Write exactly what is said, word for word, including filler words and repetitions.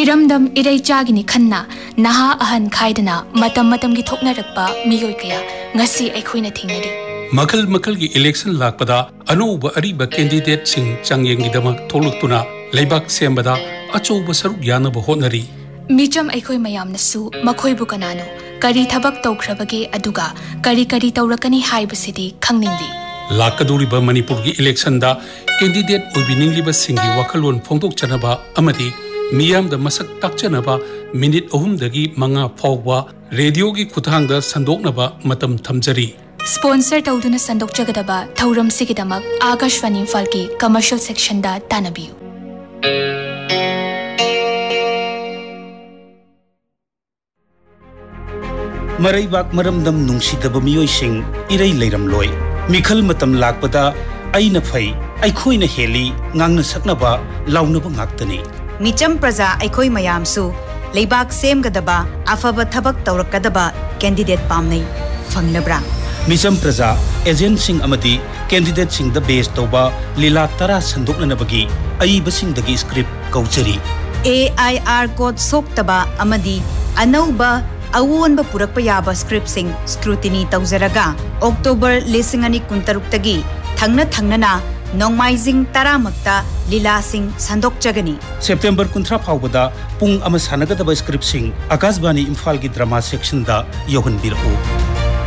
इरमदम इरई चागिनी खन्ना नहा अहन खाइदना मतम मतम की थोकनरक्पा मियोय कया ngasi अखोइना थिंगनरी मखल मखल की इलेक्शन लाकपदा अनौब अरीब कैंडिडेट सिंह चांगयेंगिदमक थोलुक्तुना लेबाक सेंबदा अचौब सरुक यानब होनरी मिचम अखोइ मयामनसु मखोइबु कनानो करी थबक तौख्रबगे अदुगा करी करी तौरकनी हाइबसिदी खंगनिंगली लाकदोरिबा मणिपुर की इलेक्शन दा कैंडिडेट ओबिनिंगलिबा सिंगी वखलोन फोंदोकचनबा अमदी मियाम द मसक ताकचनबा मिनिट अहुमदगी मंगा फावबा रेडियो की खुथांगदा संदोकनबा मतम थमजरी स्पॉन्सर तौदुना संदोकचगदबा थौरम सिगिदमक आकाशवाणी इम्फाल की कमर्शियल सेक्शन दा तानबियु मरैबाक मरमदम नुंगसिदब मियोइसिंग इरै लैरमलोय मिखल मतम लाकपदा अइना फै अइखोइना heli ngang saknaba launaba ngaktani Mitcham प्रजा अखोई मयामसु लेबाक सेमगदबा अफब थबक तौरकदबा कैंडिडेट पामनै फंगनब्रा मिचम प्रजा agent Singh अमदी candidate Singh the base तौबा लीला तरा संदोकनबगी अइब Singh दगी script कौचरी A I R code सोक्तबा अमदी अनौबा अवोनब पुरक्प याबा script Singh scrutiny तौजरगा October लिसिंग अनि कुंतरुक तगी थंगना थंगना नोंगमाइजिंग तरामक्ता लीला सिंह संदोकचगनी सेप्टेंबर कुंथ्रा फावबदा पुंग अमा सानगदबा स्क्रिप्ट सिंह आकाशवाणी इम्फाल की ड्रामा सेक्शन दा योहन बिरहु।